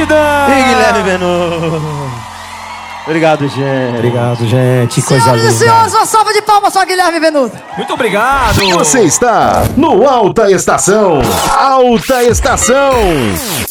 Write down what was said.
Sidão! E Guilherme Venuto. Obrigado, gente. Obrigado, gente. Coisa Senhoras e linda. senhores, uma salva de palmas só Guilherme Venuto. Muito obrigado. Você está no Alta Estação. Alta Estação.